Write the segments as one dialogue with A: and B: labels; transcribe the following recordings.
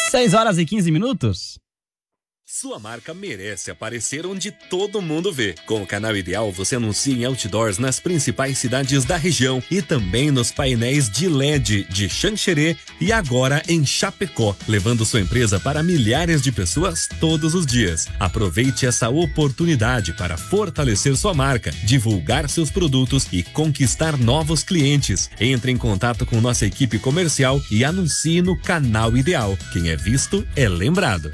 A: 6h15.
B: Sua marca merece aparecer onde todo mundo vê. Com o Canal Ideal, você anuncia em outdoors nas principais cidades da região e também nos painéis de LED de Xanxerê e agora em Chapecó, levando sua empresa para milhares de pessoas todos os dias. Aproveite essa oportunidade para fortalecer sua marca, divulgar seus produtos e conquistar novos clientes. Entre em contato com nossa equipe comercial e anuncie no Canal Ideal. Quem é visto é lembrado.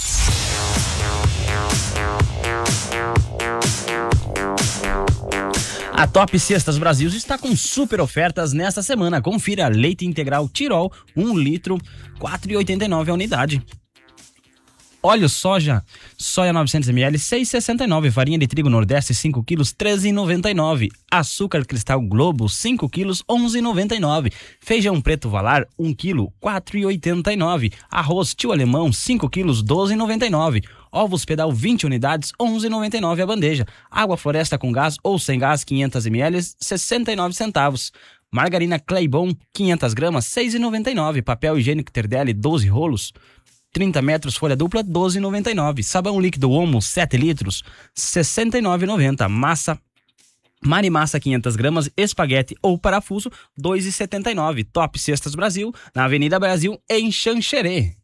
A: A Top Cestas Brasil está com super ofertas nesta semana. Confira: leite integral Tirol, 1 litro, R$ 4,89 a unidade. Óleo soja 900 ml, 6,69. Farinha de trigo Nordeste, 5 quilos, 13,99. Açúcar cristal Globo, 5 quilos, 11,99. Feijão preto Valar, 1 quilo, 4,89. Arroz Tio Alemão, 5 quilos, 12,99. Ovos Pedal 20 unidades, 11,99 a bandeja. Água Floresta com gás ou sem gás, 500 ml, 69 centavos. Margarina Claybon, 500 gramas, 6,99. Papel higiênico Terdelli, 12 rolos, 30 metros, folha dupla, 12,99. Sabão líquido Omo, 7 litros, 69,90. Marimassa 500 gramas, espaguete ou parafuso, 2,79. Top Cestas Brasil, na Avenida Brasil, em Xanxerê.